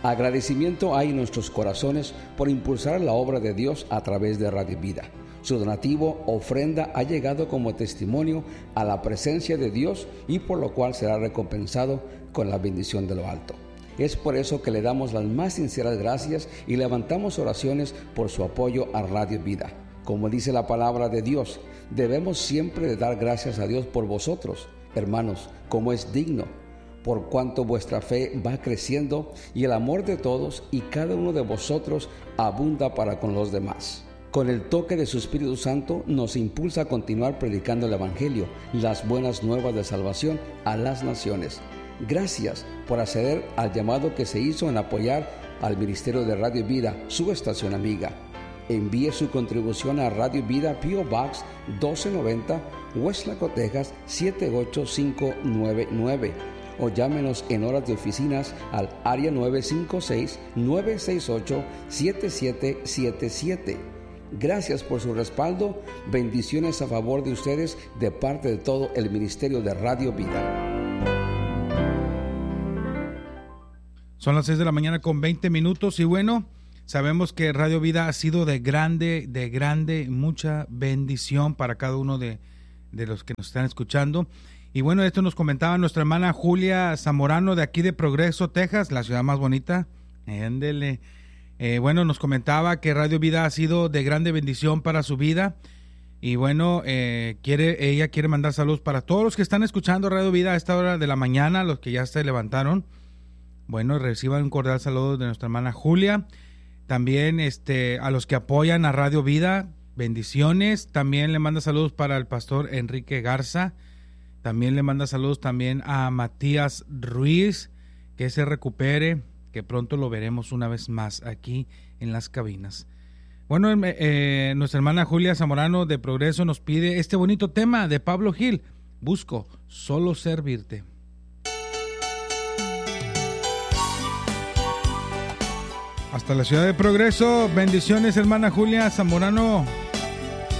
Agradecimiento hay en nuestros corazones por impulsar la obra de Dios a través de Radio Vida. Su donativo, ofrenda, ha llegado como testimonio a la presencia de Dios y por lo cual será recompensado con la bendición de lo alto. Es por eso que le damos las más sinceras gracias y levantamos oraciones por su apoyo a Radio Vida. Como dice la palabra de Dios, debemos siempre de dar gracias a Dios por vosotros, hermanos, como es digno, por cuanto vuestra fe va creciendo y el amor de todos y cada uno de vosotros abunda para con los demás. Con el toque de su Espíritu Santo nos impulsa a continuar predicando el Evangelio, las buenas nuevas de salvación a las naciones. Gracias por acceder al llamado que se hizo en apoyar al Ministerio de Radio Vida, su estación amiga. Envíe su contribución a Radio Vida, P.O. Box 1290, Westlaco, Texas 78599. O llámenos en horas de oficinas al área 956-968-7777. Gracias por su respaldo. Bendiciones a favor de ustedes de parte de todo el Ministerio de Radio Vida. Son las 6 de la mañana con 20 minutos y bueno, sabemos que Radio Vida ha sido de grande, mucha bendición para cada uno de los que nos están escuchando. Y bueno, esto nos comentaba nuestra hermana Julia Zamorano de aquí de Progreso, Texas, la ciudad más bonita. Éndele. Bueno, nos comentaba que Radio Vida ha sido de grande bendición para su vida. Y bueno, ella quiere mandar saludos para todos los que están escuchando Radio Vida a esta hora de la mañana, los que ya se levantaron. Bueno, reciban un cordial saludo de nuestra hermana Julia. También a los que apoyan a Radio Vida, bendiciones. También le manda saludos para el pastor Enrique Garza. También le manda saludos también a Matías Ruiz, que se recupere, que pronto lo veremos una vez más aquí en las cabinas. Bueno, nuestra hermana Julia Zamorano de Progreso nos pide este bonito tema de Pablo Gil, Busco solo servirte. Hasta la ciudad de Progreso, bendiciones hermana Julia Zamorano.